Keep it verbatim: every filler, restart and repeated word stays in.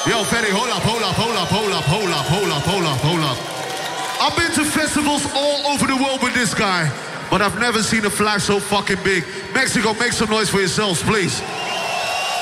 Yo, Fetty, hold up, hold up, hold up, hold up, hold up, hold up, hold up, hold up. I've been to festivals all over the world with this guy, but I've never seen a flag so fucking big. Mexico, make some noise for yourselves, please.